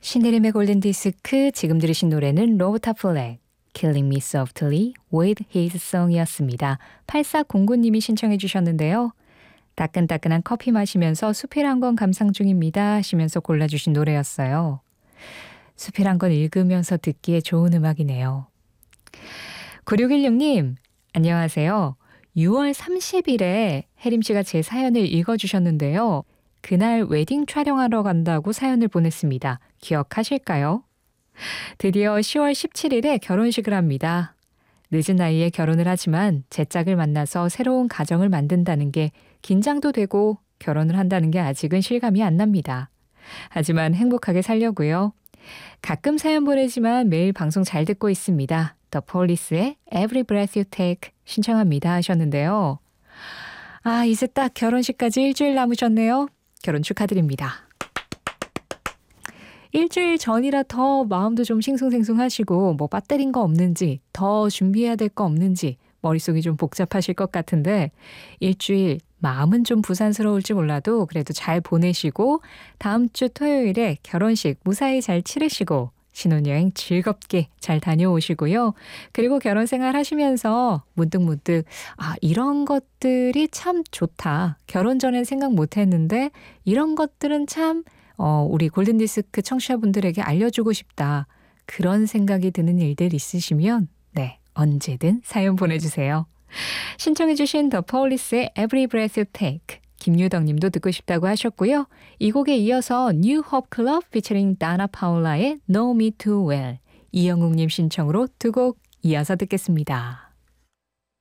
신혜림의 골든디스크, 지금 들으신 노래는 로버타 플렉, Killing Me Softly with His Song이었습니다. 8409님이 신청해 주셨는데요. 따끈따끈한 커피 마시면서 수필한 권 감상 중입니다 하시면서 골라주신 노래였어요. 수필한 권 읽으면서 듣기에 좋은 음악이네요. 9616님, 안녕하세요. 6월 30일에 혜림 씨가 제 사연을 읽어주셨는데요. 그날 웨딩 촬영하러 간다고 사연을 보냈습니다. 기억하실까요? 드디어 10월 17일에 결혼식을 합니다. 늦은 나이에 결혼을 하지만 제 짝을 만나서 새로운 가정을 만든다는 게 긴장도 되고 결혼을 한다는 게 아직은 실감이 안 납니다. 하지만 행복하게 살려고요. 가끔 사연 보내지만 매일 방송 잘 듣고 있습니다. The Police의 Every Breath You Take 신청합니다 하셨는데요. 아, 이제 딱 결혼식까지 일주일 남으셨네요. 결혼 축하드립니다. 일주일 전이라 더 마음도 좀 싱숭생숭하시고 뭐 빠뜨린 거 없는지, 더 준비해야 될 거 없는지 머릿속이 좀 복잡하실 것 같은데 일주일 마음은 좀 부산스러울지 몰라도 그래도 잘 보내시고 다음 주 토요일에 결혼식 무사히 잘 치르시고 신혼여행 즐겁게 잘 다녀오시고요. 그리고 결혼 생활 하시면서 문득문득 이런 것들이 참 좋다. 결혼 전엔 생각 못했는데 이런 것들은 참 우리 골든디스크 청취자분들에게 알려주고 싶다. 그런 생각이 드는 일들 있으시면 네, 언제든 사연 보내주세요. 신청해 주신 더 폴리스의 Every Breath You Take, 김유덕 님도 듣고 싶다고 하셨고요. 이 곡에 이어서 New Hope Club featuring 다나 파울라의 Know Me Too Well, 이영웅 님 신청으로 두 곡 이어서 듣겠습니다.